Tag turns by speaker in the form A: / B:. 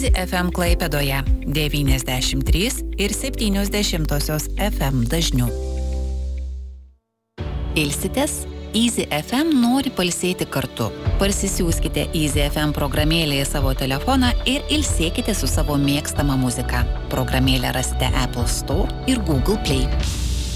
A: Easy FM Klaipėdoje 93,7 FM dažniu. Ilsitės? Easy FM nori pailsėti kartu. Parsisiųskite Easy FM programėlę į savo telefoną ir ilsėkite su savo mėgstama muzika. Programėlę rasite Apple Store ir Google Play.